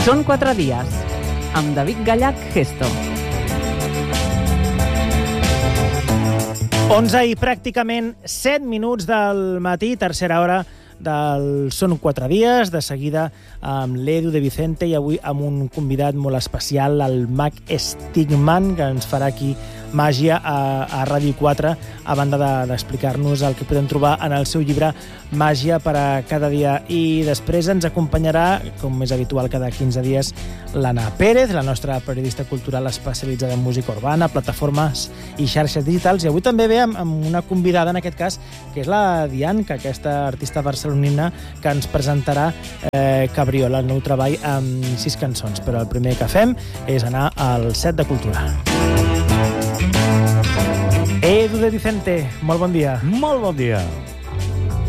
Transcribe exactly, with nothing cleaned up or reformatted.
Són quatre dies, amb David Gallach Gesto. onze i pràcticament set minuts del matí, tercera hora del Són quatre dies, de seguida amb l'Edu de Vicente i avui amb un convidat molt especial, el Mag Stigman, que ens farà aquí màgia a, a Ràdio quatre, a banda de, d'explicar-nos el que podem trobar en el seu llibre Màgia per a cada dia. I després ens acompanyarà, com és habitual cada quinze dies, l'Anna Pérez, la nostra periodista cultural especialitzada en música urbana, plataformes i xarxes digitals. I avui també ve amb, amb una convidada, en aquest cas, que és la Dianca, aquesta artista barcelonina que ens presentarà eh, Cabriola, el nou treball amb sis cançons. Però el primer que fem és anar al set de Cultura. Edu de Vicente, molt bon dia. Molt bon dia.